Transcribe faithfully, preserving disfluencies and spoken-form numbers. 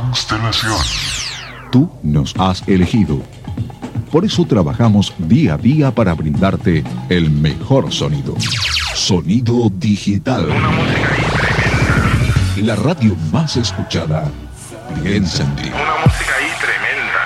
Constelación. Tú nos has elegido. Por eso trabajamos día a día para brindarte el mejor sonido. Sonido digital. Una música ahí tremenda. La radio más escuchada. Piensa en ti. Una música ahí tremenda.